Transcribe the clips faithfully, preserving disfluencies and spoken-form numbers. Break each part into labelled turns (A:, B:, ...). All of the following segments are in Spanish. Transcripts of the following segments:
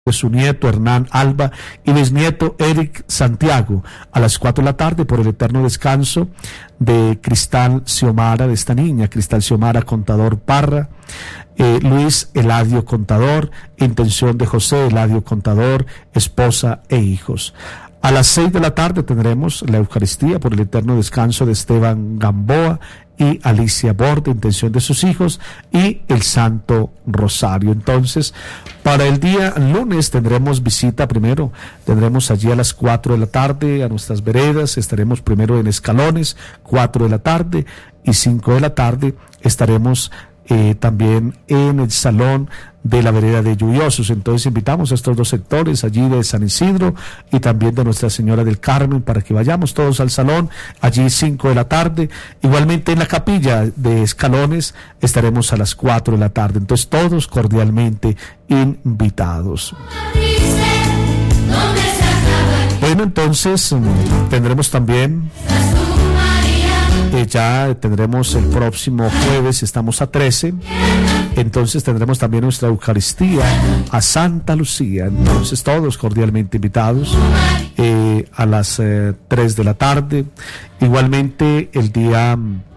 A: de su nieto Hernán Alba y bisnieto Eric Santiago, a las cuatro de la tarde, por el eterno descanso de Cristal Xiomara, de esta niña, Cristal Xiomara Contador Parra, eh, Luis Eladio Contador, intención de José Eladio Contador, esposa e hijos. A las seis de la tarde tendremos la Eucaristía por el eterno descanso de Esteban Gamboa y Alicia Borde, intención de sus hijos, y el Santo Rosario. Entonces, para el día lunes tendremos visita primero, tendremos allí a las cuatro de la tarde a nuestras veredas, estaremos primero en Escalones, cuatro de la tarde, y cinco de la tarde estaremos Eh, también en el salón de la vereda de Lluviosos. Entonces invitamos a estos dos sectores allí de San Isidro y también de Nuestra Señora del Carmen para que vayamos todos al salón, allí cinco de la tarde. Igualmente en la capilla de Escalones estaremos a las cuatro de la tarde. Entonces todos cordialmente invitados. Bueno, entonces tendremos también Eh, ya tendremos el próximo jueves, estamos a trece, entonces tendremos también nuestra Eucaristía a Santa Lucía. Entonces todos cordialmente invitados eh, a las eh, tres de la tarde. Igualmente el día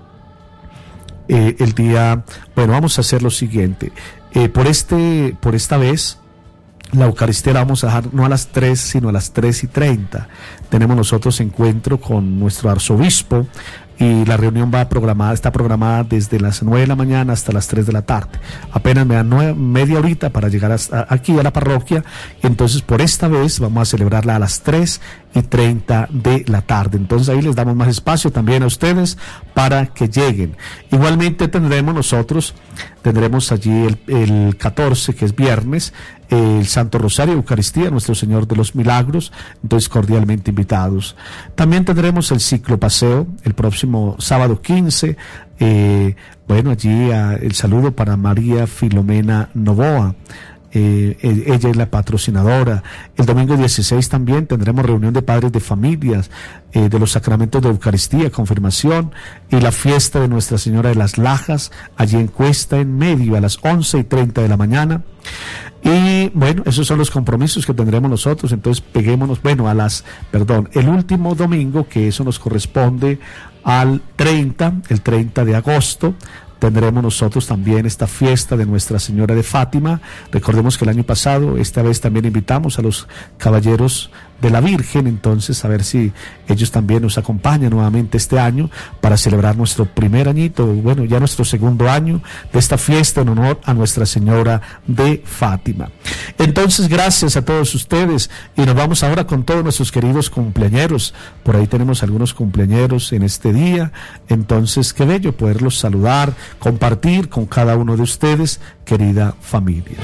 A: eh, el día bueno, vamos a hacer lo siguiente, eh, por este por esta vez la Eucaristía la vamos a dejar no a las tres, sino a las tres y treinta. Tenemos nosotros encuentro con nuestro arzobispo y la reunión va programada, está programada desde las nueve de la mañana hasta las tres de la tarde. Apenas me dan nueve, media horita para llegar hasta aquí a la parroquia. Entonces, por esta vez vamos a celebrarla a las tres y treinta de la tarde. Entonces ahí les damos más espacio también a ustedes para que lleguen. Igualmente tendremos nosotros, tendremos allí el, el catorce, que es viernes, el Santo Rosario, Eucaristía, Nuestro Señor de los Milagros. Entonces cordialmente invitados. También tendremos el ciclo paseo el próximo sábado quince. Eh, bueno, allí a, el saludo para María Filomena Novoa. Eh, ella es la patrocinadora. El domingo dieciséis también tendremos reunión de padres de familias, eh, de los sacramentos de Eucaristía, confirmación y la fiesta de Nuestra Señora de las Lajas, allí en Cuesta en Medio, a las once y treinta de la mañana. Y bueno, esos son los compromisos que tendremos nosotros. Entonces peguémonos, bueno, a las, perdón, el último domingo, que eso nos corresponde al treinta, el treinta de agosto, tendremos nosotros también esta fiesta de Nuestra Señora de Fátima. Recordemos que el año pasado, esta vez también invitamos a los caballeros de la Virgen, entonces a ver si ellos también nos acompañan nuevamente este año para celebrar nuestro primer añito, bueno, ya nuestro segundo año de esta fiesta en honor a Nuestra Señora de Fátima. Entonces, gracias a todos ustedes y nos vamos ahora con todos nuestros queridos cumpleañeros. Por ahí tenemos algunos cumpleañeros en este día, entonces qué bello poderlos saludar, compartir con cada uno de ustedes, querida familia.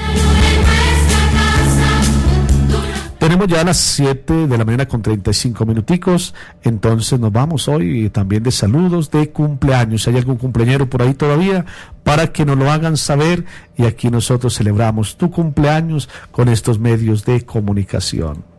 A: Tenemos ya a las siete de la mañana con treinta y cinco minuticos, entonces nos vamos hoy también de saludos de cumpleaños. ¿Hay algún cumpleañero por ahí todavía? Para que nos lo hagan saber, y aquí nosotros celebramos tu cumpleaños con estos medios de comunicación.